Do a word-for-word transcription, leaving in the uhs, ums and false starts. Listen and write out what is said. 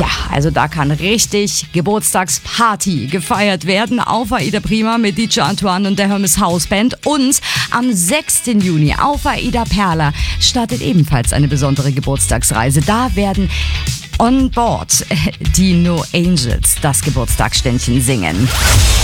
Ja, also da kann richtig Geburtstagsparty gefeiert werden auf Aida Prima mit D J Antoine und der Hermes House Band. Und am sechsten Juni auf Aida Perla startet ebenfalls eine besondere Geburtstagsreise. Da werden on board die No Angels das Geburtstagsständchen singen.